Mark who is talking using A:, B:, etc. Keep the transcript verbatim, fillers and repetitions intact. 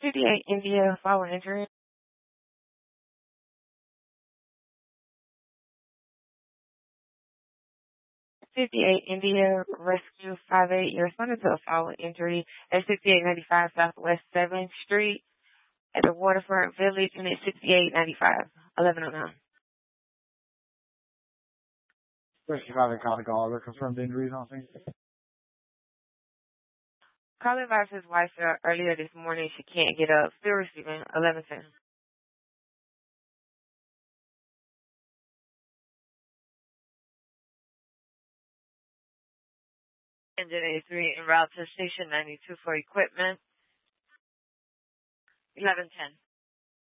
A: fifty-eight India following injury. fifty-eight India Rescue five eight. You're responding to a following injury at sixty-eight ninety-five Southwest seventh Street at the Waterfront Village, unit sixty-eight ninety-five, eleven oh nine.
B: sixty-five and call the call. Other confirmed injuries on things.
A: Caller advised his wife uh, earlier this morning she can't get up. Still receiving eleven cents.
C: Engine eighty-three en route to station ninety-two for equipment. eleven ten.